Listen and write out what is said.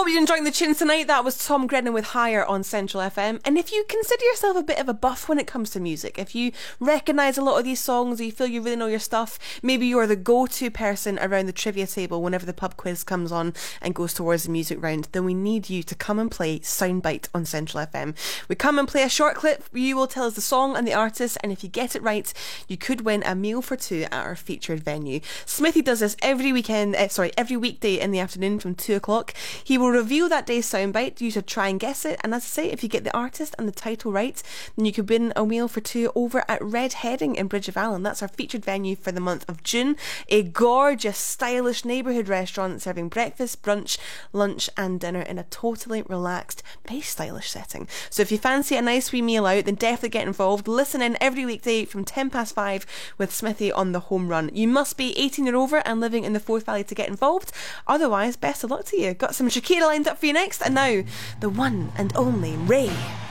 Hope you're enjoying the tunes tonight. That was Tom Grennan with Higher on Central FM. And if you consider yourself a bit of a buff when it comes to music, if you recognise a lot of these songs, or you feel you really know your stuff, maybe you're the go-to person around the trivia table whenever the pub quiz comes on and goes towards the music round, then we need you to come and play Soundbite on Central FM. We come and play a short clip, you will tell us the song and the artist, and if you get it right, you could win a meal for two at our featured venue. Smithy does this every weekday in the afternoon from 2 o'clock. He will reveal that day's soundbite. You should try and guess it, and as I say, if you get the artist and the title right, then you could win a meal for two over at Red Herring in Bridge of Allen. That's our featured venue for the month of June. A gorgeous, stylish neighbourhood restaurant serving breakfast, brunch, lunch and dinner in a totally relaxed, very stylish setting. So if you fancy a nice wee meal out, then definitely get involved. Listen in every weekday from 5:10 with Smithy on the home run. You must be 18 or over and living in the Forth Valley to get involved. Otherwise, best of luck to you. Got some Shakira lined up for you next, and now the one and only Ray.